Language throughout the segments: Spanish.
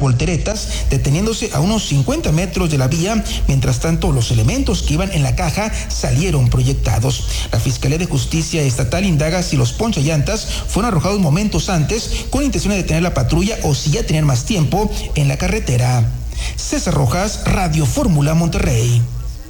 volteretas, deteniéndose a unos 50 metros de la vía. Mientras tanto, los elementos que iban en la caja salieron proyectados. La Fiscalía de Justicia Estatal indaga si los ponchallantas fueron arrojados momentos antes con intención de detener la patrulla o si ya tenían más tiempo en la carretera. César Rojas, Radio Fórmula, Monterrey.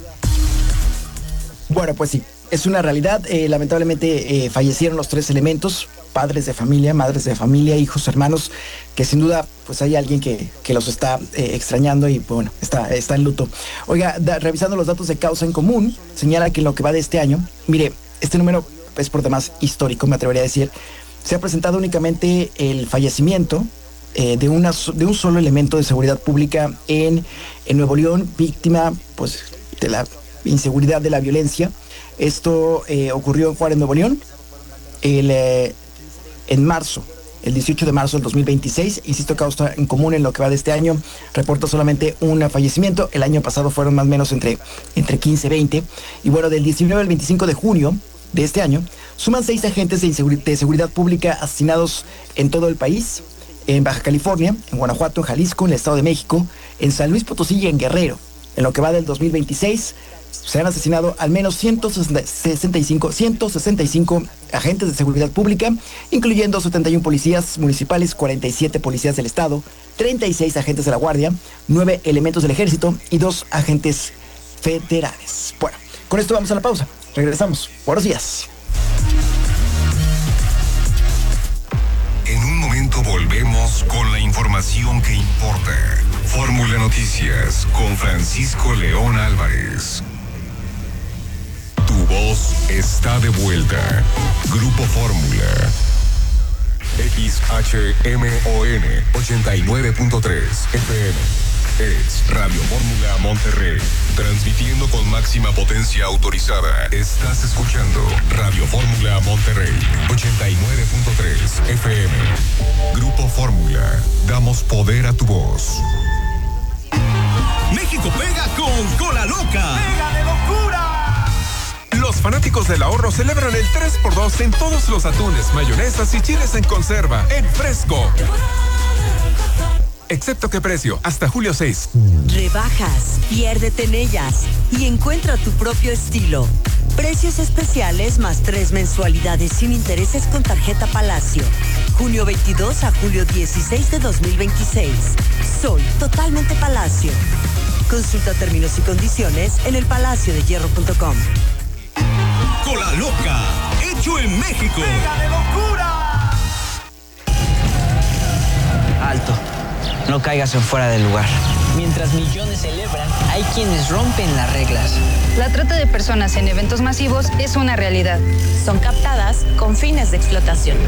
Bueno, pues sí, es una realidad. Lamentablemente fallecieron los 3 elementos, padres de familia, madres de familia, hijos, hermanos, que sin duda pues hay alguien que los está extrañando y bueno, está en luto. Oiga, revisando los datos de causa en común, señala que en lo que va de este año, mire, este número es por demás histórico, me atrevería a decir, se ha presentado únicamente el fallecimiento de un solo elemento de seguridad pública en Nuevo León, víctima pues de la inseguridad, de la violencia. Esto ocurrió en Juárez, Nuevo León, en marzo, el 18 de marzo del 2026. Insisto, causa en común en lo que va de este año, reporta solamente un fallecimiento. El año pasado fueron más o menos entre 15 y 20. Y bueno, del 19 al 25 de junio de este año, suman 6 agentes de seguridad pública asesinados en todo el país, en Baja California, en Guanajuato, en Jalisco, en el Estado de México, en San Luis Potosí y en Guerrero. En lo que va del 2026, se han asesinado al menos 165 agentes de seguridad pública, incluyendo 71 policías municipales, 47 policías del Estado, 36 agentes de la Guardia, 9 elementos del Ejército y 2 agentes federales. Bueno, con esto vamos a la pausa. Regresamos. Buenos días. En un momento volvemos con la información que importa. Fórmula Noticias con Francisco León Álvarez. Tu voz está de vuelta. Grupo Fórmula. XHMON 89.3 FM. Es Radio Fórmula Monterrey. Transmitiendo con máxima potencia autorizada. Estás escuchando Radio Fórmula Monterrey 89.3 FM. Grupo Fórmula. Damos poder a tu voz. México pega con Cola Loca. ¡Pega de locura! Los fanáticos del ahorro celebran el 3x2 en todos los atunes, mayonesas y chiles en conserva, en fresco. Excepto qué precio, hasta julio 6. Rebajas, piérdete en ellas y encuentra tu propio estilo. Precios especiales más 3 mensualidades sin intereses con tarjeta Palacio. Junio 22 a julio 16 de 2026. Soy totalmente Palacio. Consulta términos y condiciones en elpalaciodehierro.com. Cola Loca, hecho en México. ¡Pega de locura! Alto. No caigas en fuera del lugar. Mientras millones celebran, hay quienes rompen las reglas. La trata de personas en eventos masivos es una realidad. Son captadas con fines de explotación.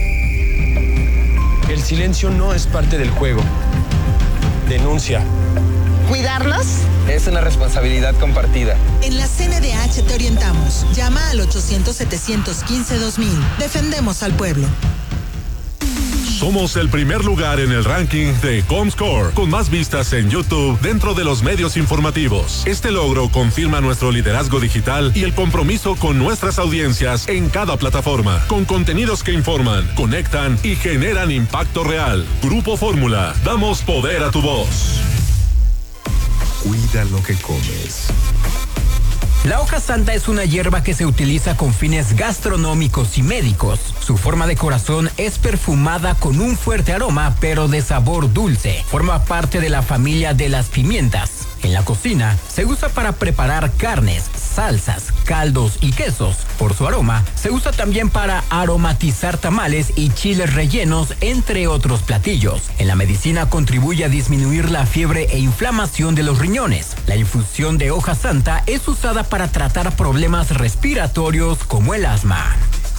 El silencio no es parte del juego. Denuncia. ¿Cuidarlos? Es una responsabilidad compartida. En la CNDH te orientamos. Llama al 800-715-2000. Defendemos al pueblo. Somos el primer lugar en el ranking de Comscore, con más vistas en YouTube dentro de los medios informativos. Este logro confirma nuestro liderazgo digital y el compromiso con nuestras audiencias en cada plataforma, con contenidos que informan, conectan y generan impacto real. Grupo Fórmula, damos poder a tu voz. Cuida lo que comes. La hoja santa es una hierba que se utiliza con fines gastronómicos y médicos. Su forma de corazón es perfumada con un fuerte aroma, pero de sabor dulce. Forma parte de la familia de las pimientas. En la cocina se usa para preparar carnes, salsas, caldos y quesos. Por su aroma, se usa también para aromatizar tamales y chiles rellenos, entre otros platillos. En la medicina contribuye a disminuir la fiebre e inflamación de los riñones. La infusión de hoja santa es usada para tratar problemas respiratorios como el asma.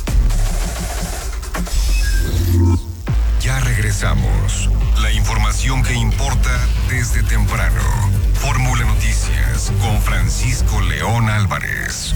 Ya regresamos. La información que importa desde temprano. Fórmula Noticias con Francisco León Álvarez.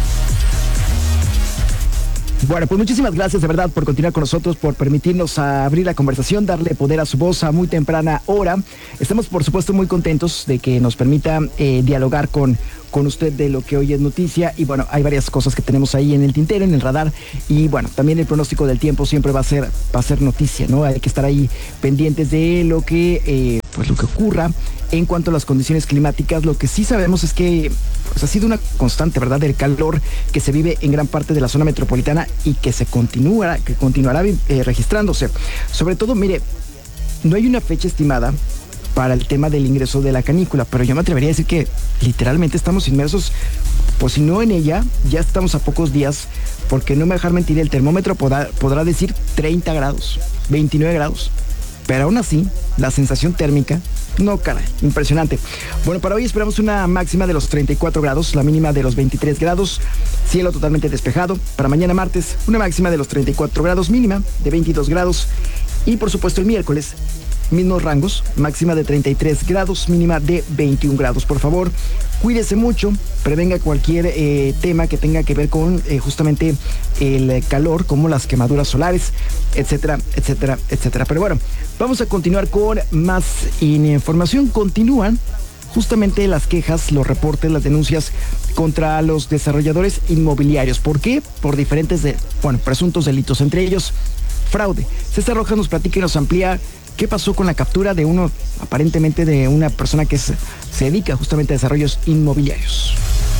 Bueno, pues muchísimas gracias de verdad por continuar con nosotros, por permitirnos abrir la conversación, darle poder a su voz a muy temprana hora. Estamos por supuesto muy contentos de que nos permita dialogar con usted de lo que hoy es noticia. Y bueno, hay varias cosas que tenemos ahí en el tintero, en el radar. Y bueno, también el pronóstico del tiempo siempre va a ser noticia, ¿no? Hay que estar ahí pendientes de lo que pues lo que ocurra en cuanto a las condiciones climáticas. Lo que sí sabemos es que pues, ha sido una constante, ¿verdad?, del calor que se vive en gran parte de la zona metropolitana y que continuará registrándose. Sobre todo, mire, no hay una fecha estimada para el tema del ingreso de la canícula, pero yo me atrevería a decir que literalmente estamos inmersos, pues si no en ella, ya estamos a pocos días, porque no me dejar mentir, el termómetro podrá decir 30 grados, 29 grados, pero aún así, la sensación térmica, no, caray, impresionante. Bueno, para hoy esperamos una máxima de los 34 grados, la mínima de los 23 grados, cielo totalmente despejado. Para mañana martes, una máxima de los 34 grados, mínima de 22 grados. Y por supuesto el miércoles, mismos rangos, máxima de 33 grados, mínima de 21 grados. Por favor, cuídese mucho, prevenga cualquier tema que tenga que ver con justamente el calor, como las quemaduras solares, etcétera, etcétera, etcétera. Pero bueno, vamos a continuar con más información. Continúan justamente las quejas, los reportes, las denuncias contra los desarrolladores inmobiliarios. ¿Por qué? Por diferentes, presuntos delitos, entre ellos fraude. César Rojas nos platica y nos amplía qué pasó con la captura de aparentemente de una persona que se dedica justamente a desarrollos inmobiliarios.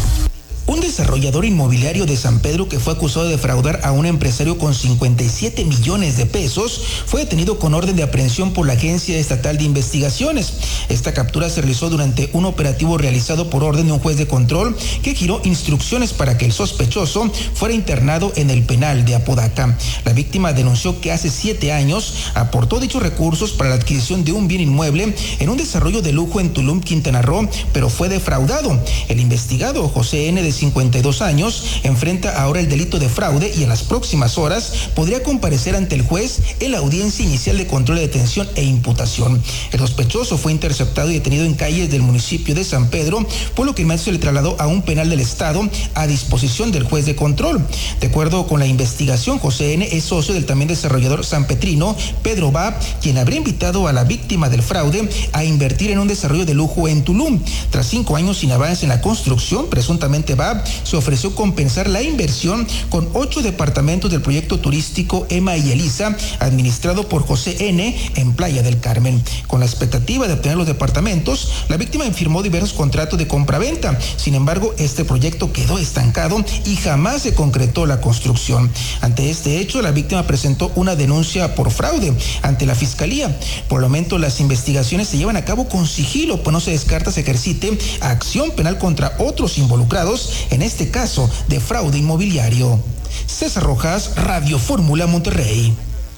Un desarrollador inmobiliario de San Pedro que fue acusado de defraudar a un empresario con 57 millones de pesos fue detenido con orden de aprehensión por la Agencia Estatal de Investigaciones. Esta captura se realizó durante un operativo realizado por orden de un juez de control que giró instrucciones para que el sospechoso fuera internado en el penal de Apodaca. La víctima denunció que hace 7 años aportó dichos recursos para la adquisición de un bien inmueble en un desarrollo de lujo en Tulum, Quintana Roo, pero fue defraudado. El investigado, José N., de 52 años, enfrenta ahora el delito de fraude y en las próximas horas podría comparecer ante el juez en la audiencia inicial de control de detención e imputación. El sospechoso fue interceptado y detenido en calles del municipio de San Pedro, por lo que inmediatamente se le trasladó a un penal del estado a disposición del juez de control. De acuerdo con la investigación, José N. es socio del también desarrollador sanpetrino Pedro Bab, quien habría invitado a la víctima del fraude a invertir en un desarrollo de lujo en Tulum. Tras 5 años sin avance en la construcción, presuntamente Bab se ofreció compensar la inversión con 8 departamentos del proyecto turístico Emma y Elisa, administrado por José N. en Playa del Carmen. Con la expectativa de obtener los departamentos, la víctima firmó diversos contratos de compraventa. Sin embargo, este proyecto quedó estancado y jamás se concretó la construcción. Ante este hecho, la víctima presentó una denuncia por fraude ante la Fiscalía. Por el momento, las investigaciones se llevan a cabo con sigilo, pues no se descarta se ejercite acción penal contra otros involucrados en este caso de fraude inmobiliario. César Rojas, Radio Fórmula Monterrey.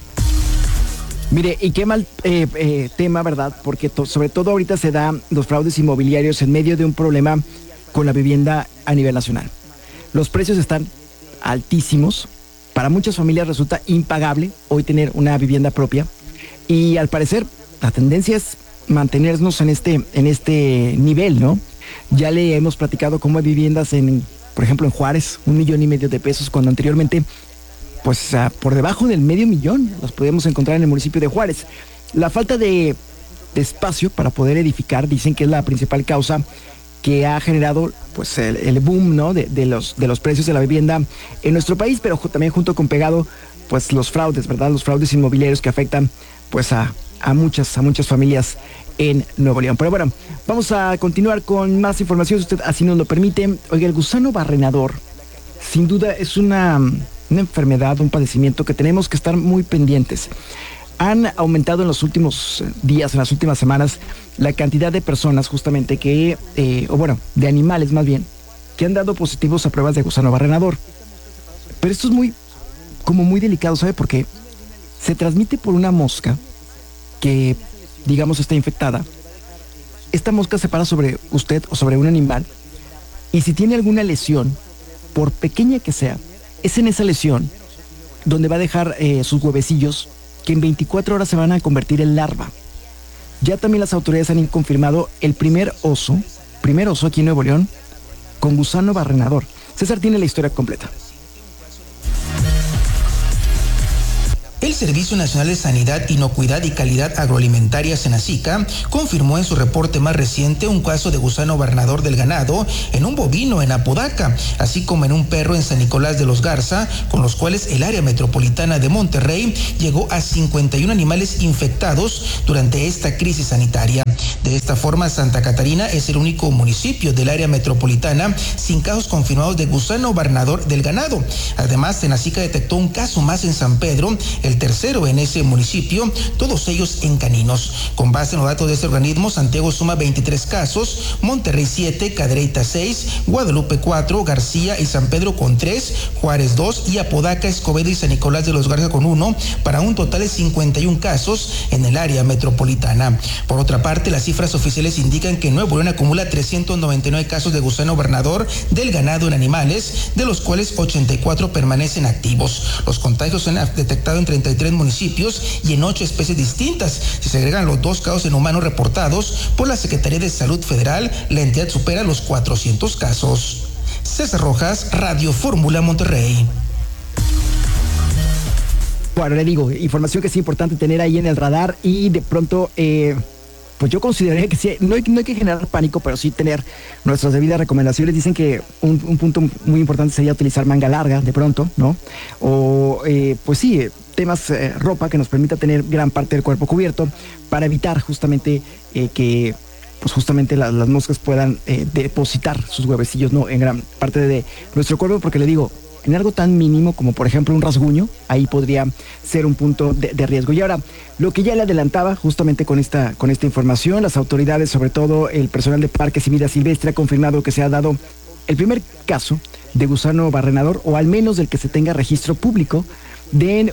Mire, y qué mal tema, ¿verdad? Porque sobre todo ahorita se dan los fraudes inmobiliarios en medio de un problema con la vivienda a nivel nacional. Los precios están altísimos. Para muchas familias resulta impagable hoy tener una vivienda propia. Y al parecer, la tendencia es mantenernos en este nivel, ¿no? Ya le hemos platicado cómo hay viviendas por ejemplo, en Juárez, 1,5 millones de pesos, cuando anteriormente, pues por debajo del $500,000 los podemos encontrar en el municipio de Juárez. La falta de espacio para poder edificar, dicen que es la principal causa que ha generado pues el boom, ¿no? de los precios de la vivienda en nuestro país, pero también junto con pegado, pues los fraudes, ¿verdad? Los fraudes inmobiliarios que afectan pues a muchas familias en Nuevo León. Pero bueno, vamos a continuar con más información, si usted así nos lo permite. Oiga, el gusano barrenador, sin duda es una enfermedad, un padecimiento que tenemos que estar muy pendientes. Han aumentado en los últimos días, en las últimas semanas, la cantidad de personas justamente de animales más bien, que han dado positivos a pruebas de gusano barrenador. Pero esto es muy delicado, ¿sabe por qué? Se transmite por una mosca que, digamos, está infectada. Esta mosca se para sobre usted o sobre un animal, y si tiene alguna lesión, por pequeña que sea, es en esa lesión donde va a dejar sus huevecillos, que en 24 horas se van a convertir en larva. Ya también las autoridades han confirmado el primer oso aquí en Nuevo León con gusano barrenador. César tiene la historia completa. El Servicio Nacional de Sanidad, Inocuidad y Calidad Agroalimentaria, SENACICA, confirmó en su reporte más reciente un caso de gusano barrenador del ganado en un bovino en Apodaca, así como en un perro en San Nicolás de los Garza, con los cuales el área metropolitana de Monterrey llegó a 51 animales infectados durante esta crisis sanitaria. De esta forma, Santa Catarina es el único municipio del área metropolitana sin casos confirmados de gusano barrenador del ganado. Además, Tenacica detectó un caso más en San Pedro, el tercero en ese municipio, todos ellos en caninos. Con base en los datos de este organismo, Santiago suma 23 casos, Monterrey 7, Cadereyta 6, Guadalupe 4, García y San Pedro con 3, Juárez 2 y Apodaca, Escobedo y San Nicolás de los Garza con 1, para un total de 51 casos en el área metropolitana. Por otra parte, las cifras oficiales indican que Nuevo León acumula 399 casos de gusano barrenador del ganado en animales, de los cuales 84 permanecen activos. Los contagios se han detectado en 33 municipios y en 8 especies distintas. Si se agregan los 2 casos en humanos reportados por la Secretaría de Salud Federal, la entidad supera los 400 casos. César Rojas, Radio Fórmula Monterrey. Bueno, le digo, información que es importante tener ahí en el radar y de pronto, pues yo consideraría que sí, no hay que generar pánico, pero sí tener nuestras debidas recomendaciones. Dicen que un punto muy importante sería utilizar manga larga de pronto, ¿no? O, pues sí, temas, ropa que nos permita tener gran parte del cuerpo cubierto para evitar justamente que pues justamente las moscas puedan depositar sus huevecillos, ¿no?, en gran parte de nuestro cuerpo, porque le digo, en algo tan mínimo como por ejemplo un rasguño, ahí podría ser un punto de riesgo. Y ahora, lo que ya le adelantaba justamente con esta información, las autoridades, sobre todo el personal de Parques y Vida Silvestre, ha confirmado que se ha dado el primer caso de gusano barrenador, o al menos del que se tenga registro público, de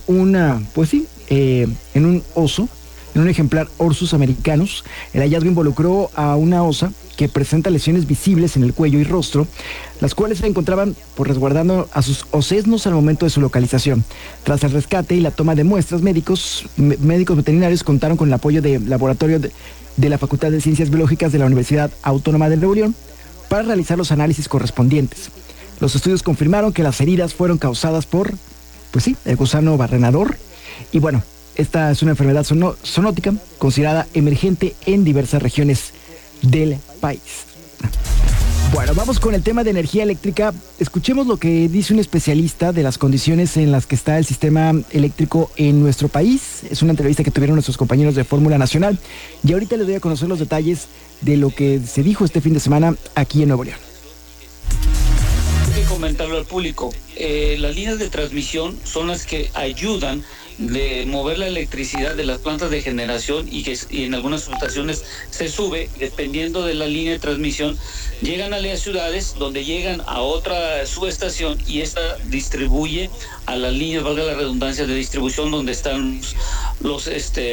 en un oso, en un ejemplar Ursus americanus. El hallazgo involucró a una osa que presenta lesiones visibles en el cuello y rostro, las cuales se encontraban resguardando a sus osesnos al momento de su localización. Tras el rescate y la toma de muestras, médicos veterinarios contaron con el apoyo del laboratorio de la Facultad de Ciencias Biológicas de la Universidad Autónoma de Nuevo León para realizar los análisis correspondientes. Los estudios confirmaron que las heridas fueron causadas por, el gusano barrenador. Y bueno, esta es una enfermedad zoonótica considerada emergente en diversas regiones del país. Bueno, vamos con el tema de energía eléctrica. Escuchemos lo que dice un especialista de las condiciones en las que está el sistema eléctrico en nuestro país. Es una entrevista que tuvieron nuestros compañeros de Fórmula Nacional y ahorita les doy a conocer los detalles de lo que se dijo este fin de semana aquí en Nuevo León. Hay que comentarlo al público. Las líneas de transmisión son las que ayudan de mover la electricidad de las plantas de generación y en algunas estaciones se sube, dependiendo de la línea de transmisión, llegan a las ciudades donde llegan a otra subestación y esta distribuye a las líneas, valga la redundancia, de distribución donde están los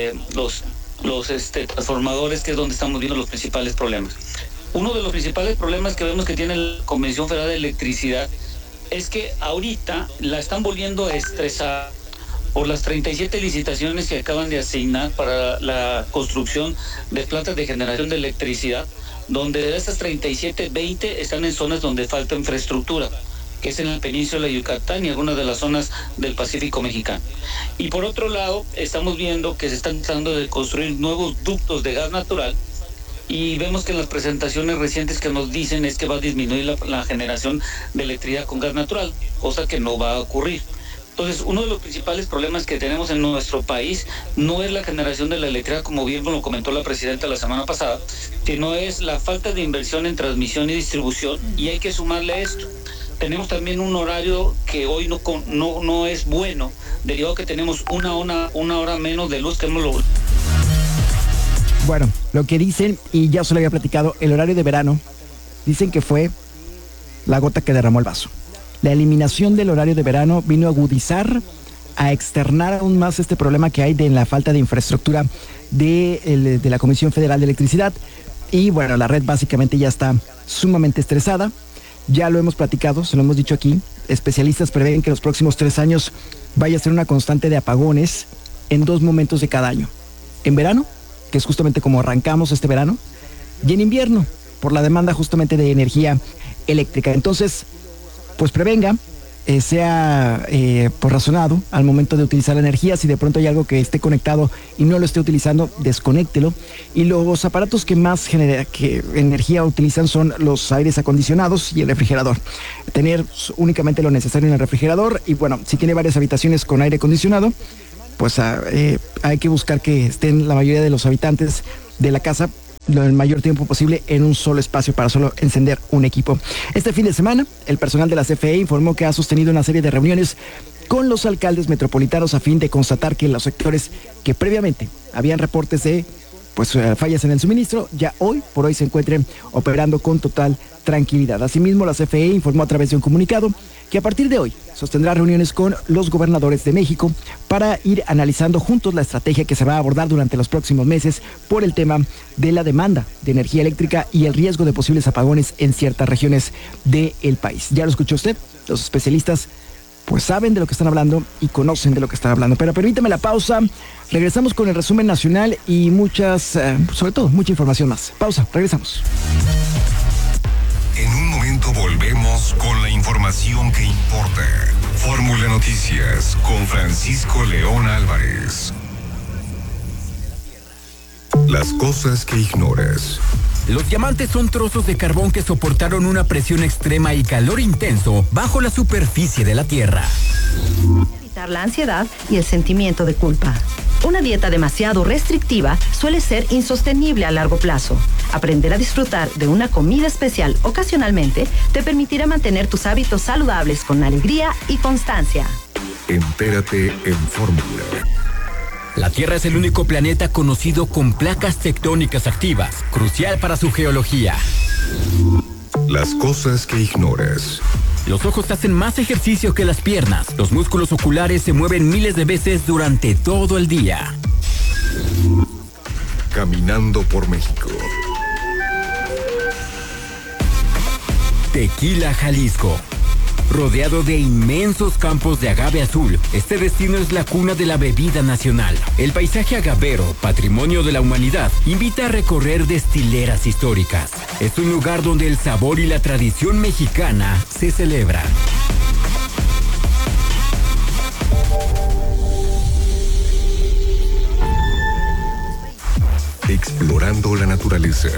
transformadores, que es donde estamos viendo los principales problemas. Uno de los principales problemas que vemos que tiene la Comisión Federal de Electricidad es que ahorita la están volviendo a estresar por las 37 licitaciones que acaban de asignar para la construcción de plantas de generación de electricidad, donde de estas 37, 20 están en zonas donde falta infraestructura, que es en la península de Yucatán y algunas de las zonas del Pacífico mexicano. Y por otro lado, estamos viendo que se están tratando de construir nuevos ductos de gas natural y vemos que en las presentaciones recientes que nos dicen es que va a disminuir la generación de electricidad con gas natural, cosa que no va a ocurrir. Entonces, uno de los principales problemas que tenemos en nuestro país no es la generación de la electricidad, como bien lo comentó la presidenta la semana pasada, sino es la falta de inversión en transmisión y distribución, y hay que sumarle esto. Tenemos también un horario que hoy no es bueno, derivado que tenemos una hora menos de luz que hemos logrado. Bueno, lo que dicen, y ya se lo había platicado, el horario de verano, dicen que fue la gota que derramó el vaso. La eliminación del horario de verano vino a agudizar, a externar aún más este problema que hay de la falta de infraestructura de la Comisión Federal de Electricidad. Y bueno, la red básicamente ya está sumamente estresada. Ya lo hemos platicado, se lo hemos dicho aquí. Especialistas prevén que los próximos 3 años vaya a ser una constante de apagones en 2 momentos de cada año. En verano, que es justamente como arrancamos este verano, y en invierno, por la demanda justamente de energía eléctrica. Entonces, pues prevenga, sea razonado al momento de utilizar la energía. Si de pronto hay algo que esté conectado y no lo esté utilizando, desconéctelo. Y los aparatos que más energía utilizan son los aires acondicionados y el refrigerador. Tener únicamente lo necesario en el refrigerador. Y bueno, si tiene varias habitaciones con aire acondicionado, pues hay que buscar que estén la mayoría de los habitantes de la casa el mayor tiempo posible en un solo espacio para solo encender un equipo. Este fin de semana, el personal de la CFE informó que ha sostenido una serie de reuniones con los alcaldes metropolitanos a fin de constatar que los sectores que previamente habían reportes de fallas en el suministro, ya hoy por hoy se encuentren operando con total tranquilidad. Asimismo, la CFE informó a través de un comunicado que a partir de hoy sostendrá reuniones con los gobernadores de México para ir analizando juntos la estrategia que se va a abordar durante los próximos meses por el tema de la demanda de energía eléctrica y el riesgo de posibles apagones en ciertas regiones del país. Ya lo escuchó usted, los especialistas pues saben de lo que están hablando y conocen de lo que están hablando. Pero permítame la pausa, regresamos con el resumen nacional y sobre todo, mucha información más. Pausa, regresamos. En un momento volvemos con la información que importa. Fórmula Noticias con Francisco León Álvarez. Las cosas que ignoras. Los diamantes son trozos de carbón que soportaron una presión extrema y calor intenso bajo la superficie de la Tierra. Evitar la ansiedad y el sentimiento de culpa. Una dieta demasiado restrictiva suele ser insostenible a largo plazo. Aprender a disfrutar de una comida especial ocasionalmente te permitirá mantener tus hábitos saludables con alegría y constancia. Entérate en Fórmula. La Tierra es el único planeta conocido con placas tectónicas activas, crucial para su geología. Las cosas que ignoras. Los ojos hacen más ejercicio que las piernas. Los músculos oculares se mueven miles de veces durante todo el día. Caminando por México. Tequila, Jalisco. Rodeado de inmensos campos de agave azul, este destino es la cuna de la bebida nacional. El paisaje agavero, patrimonio de la humanidad, invita a recorrer destileras históricas. Es un lugar donde el sabor y la tradición mexicana se celebran. Explorando la naturaleza.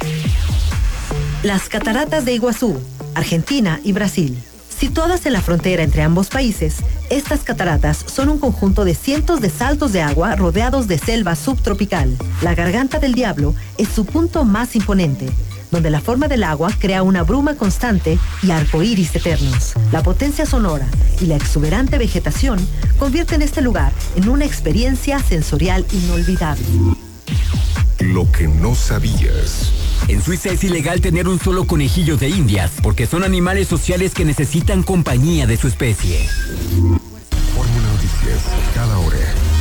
Las cataratas de Iguazú, Argentina y Brasil. Situadas en la frontera entre ambos países, estas cataratas son un conjunto de cientos de saltos de agua rodeados de selva subtropical. La Garganta del Diablo es su punto más imponente, donde la forma del agua crea una bruma constante y arcoíris eternos. La potencia sonora y la exuberante vegetación convierten este lugar en una experiencia sensorial inolvidable. Lo que no sabías. En Suiza es ilegal tener un solo conejillo de indias, porque son animales sociales que necesitan compañía de su especie. Fórmula Noticias, cada hora.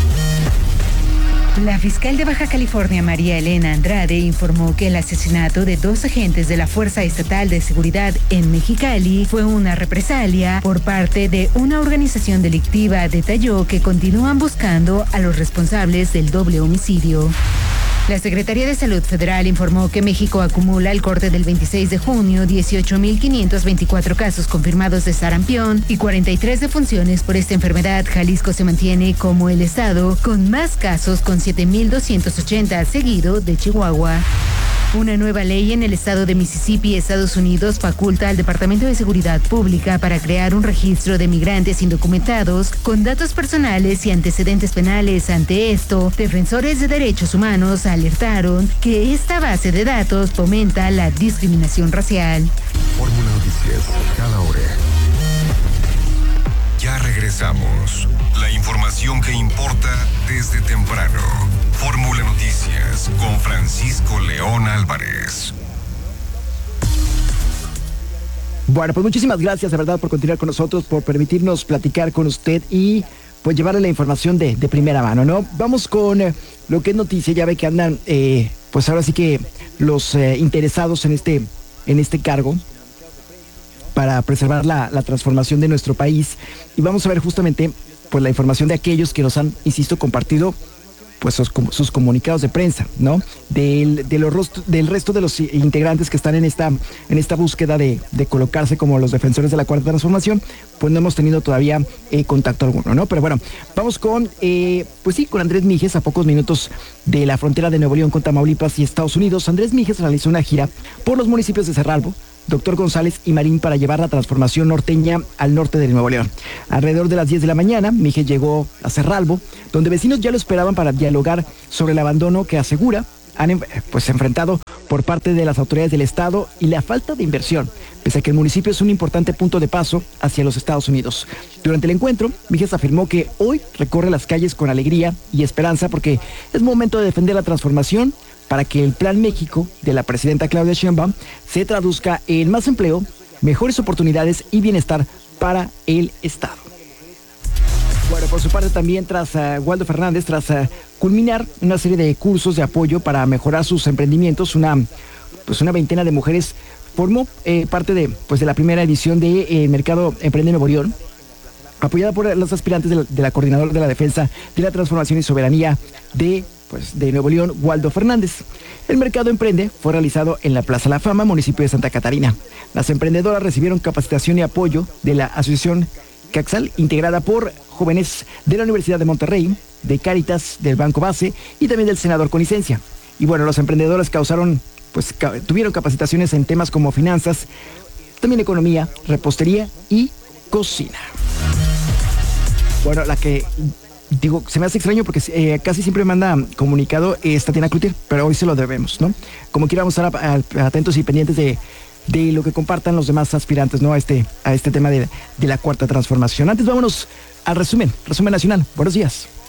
La fiscal de Baja California, María Elena Andrade, informó que el asesinato de 2 agentes de la Fuerza Estatal de Seguridad en Mexicali fue una represalia por parte de una organización delictiva. Detalló que continúan buscando a los responsables del doble homicidio. La Secretaría de Salud Federal informó que México acumula al corte del 26 de junio 18.524 casos confirmados de sarampión y 43 defunciones por esta enfermedad. Jalisco se mantiene como el estado con más casos con 7.280, seguido de Chihuahua. Una nueva ley en el estado de Mississippi, Estados Unidos, faculta al Departamento de Seguridad Pública para crear un registro de migrantes indocumentados con datos personales y antecedentes penales. Ante esto, defensores de derechos humanos alertaron que esta base de datos fomenta la discriminación racial. Fórmula Noticias, cada hora. Ya regresamos. La información que importa desde temprano. Fórmula Noticias con Francisco León Álvarez. Bueno, pues muchísimas gracias de verdad por continuar con nosotros, por permitirnos platicar con usted y pues llevarle la información de primera mano, ¿no? Vamos con lo que es noticia. Ya ve que andan, pues ahora sí que los interesados en este cargo para preservar la transformación de nuestro país. Y vamos a ver justamente pues la información de aquellos que nos han, insisto, compartido pues sus comunicados de prensa, ¿no? Del resto de los integrantes que están en esta búsqueda de colocarse como los defensores de la Cuarta Transformación, pues no hemos tenido todavía contacto alguno, ¿no? Pero bueno, vamos con Andrés Mijes, a pocos minutos de la frontera de Nuevo León con Tamaulipas y Estados Unidos. Andrés Mijes realizó una gira por los municipios de Cerralbo, Doctor González y Marín para llevar la transformación norteña al norte de Nuevo León. Alrededor de las 10 de la mañana, Mijes llegó a Cerralbo, donde vecinos ya lo esperaban para dialogar sobre el abandono que asegura han pues enfrentado por parte de las autoridades del estado y la falta de inversión, pese a que el municipio es un importante punto de paso hacia los Estados Unidos. Durante el encuentro, Mijes afirmó que hoy recorre las calles con alegría y esperanza porque es momento de defender la transformación para que el Plan México de la presidenta Claudia Sheinbaum se traduzca en más empleo, mejores oportunidades y bienestar para el estado. Bueno, por su parte también tras Waldo Fernández, tras culminar una serie de cursos de apoyo para mejorar sus emprendimientos, una veintena de mujeres formó parte de la primera edición de Mercado Emprende Nuevo León, apoyada por los aspirantes de la Coordinadora de la Defensa de la Transformación y Soberanía de Nuevo León, Waldo Fernández. El Mercado Emprende fue realizado en la Plaza La Fama, municipio de Santa Catarina. Las emprendedoras recibieron capacitación y apoyo de la Asociación Caxal, integrada por jóvenes de la Universidad de Monterrey, de Cáritas, del Banco Base y también del senador con licencia. Y bueno, los emprendedores tuvieron capacitaciones en temas como finanzas, también economía, repostería y cocina. Bueno, la que se me hace extraño porque casi siempre manda comunicado es Tatiana Cloutier, pero hoy se lo debemos, ¿no? Como quiera vamos a estar atentos y pendientes de lo que compartan los demás aspirantes, ¿no? A este tema de la cuarta transformación. Antes vámonos al resumen nacional. Buenos días.